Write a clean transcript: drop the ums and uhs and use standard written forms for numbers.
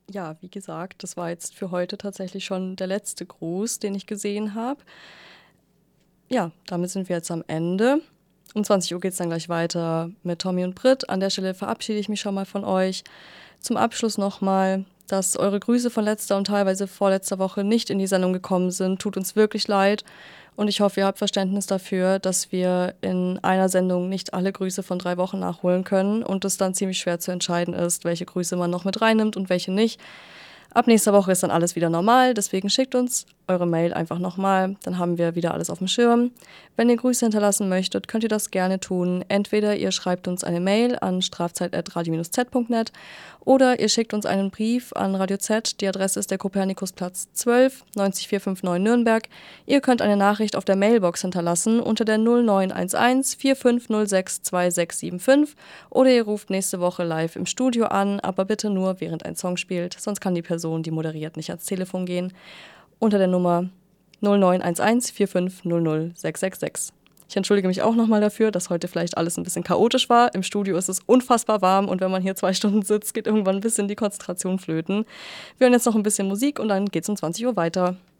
Ja, wie gesagt, das war jetzt für heute tatsächlich schon der letzte Gruß, den ich gesehen habe. Ja, damit sind wir jetzt am Ende. Um 20 Uhr geht es dann gleich weiter mit Tommy und Britt. An der Stelle verabschiede ich mich schon mal von euch. Zum Abschluss nochmal, dass eure Grüße von letzter und teilweise vorletzter Woche nicht in die Sendung gekommen sind. Tut uns wirklich leid. Und ich hoffe, ihr habt Verständnis dafür, dass wir in einer Sendung nicht alle Grüße von 3 Wochen nachholen können und es dann ziemlich schwer zu entscheiden ist, welche Grüße man noch mit reinnimmt und welche nicht. Ab nächster Woche ist dann alles wieder normal, deswegen schickt uns eure Mail einfach nochmal, dann haben wir wieder alles auf dem Schirm. Wenn ihr Grüße hinterlassen möchtet, könnt ihr das gerne tun. Entweder ihr schreibt uns eine Mail an strafzeit@radio-z.net oder ihr schickt uns einen Brief an Radio Z. Die Adresse ist der Kopernikusplatz 12, 90459 Nürnberg. Ihr könnt eine Nachricht auf der Mailbox hinterlassen unter der 0911 4506 2675 oder ihr ruft nächste Woche live im Studio an, aber bitte nur während ein Song spielt, sonst kann die Person, die moderiert, nicht ans Telefon gehen. Unter der Nummer 0911 4500 666. Ich entschuldige mich auch nochmal dafür, dass heute vielleicht alles ein bisschen chaotisch war. Im Studio ist es unfassbar warm und wenn man hier 2 Stunden sitzt, geht irgendwann ein bisschen die Konzentration flöten. Wir hören jetzt noch ein bisschen Musik und dann geht's um 20 Uhr weiter.